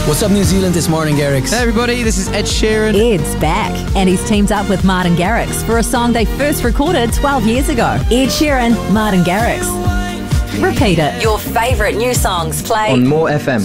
What's up, New Zealand? This morning, Garrix. Hey everybody, this is Ed Sheeran. Ed's back, and he's teamed up with Martin Garrix for a song they first recorded 12 years ago. Ed Sheeran, Martin Garrix. Repeat it. Your favourite new songs play on More FM.